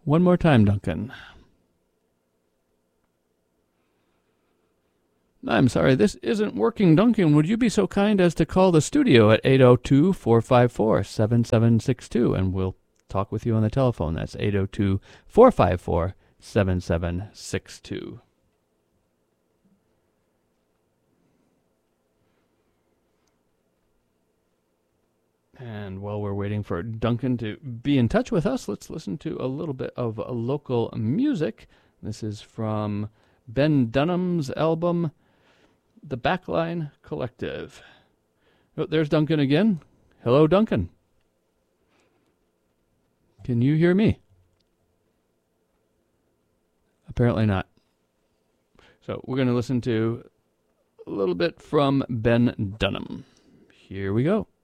One more time, Duncan. I'm sorry, this isn't working, Duncan. Would you be so kind as to call the studio at 802-454-7762, and we'll talk with you on the telephone. That's 802-454-7762. And while we're waiting for Duncan to be in touch with us, let's listen to a little bit of local music. This is from Ben Dunham's album, The Backline Collective. Oh, there's Duncan again. Hello, Duncan. Can you hear me? Apparently not. So we're going to listen to a little bit from Ben Dunham. Here we go.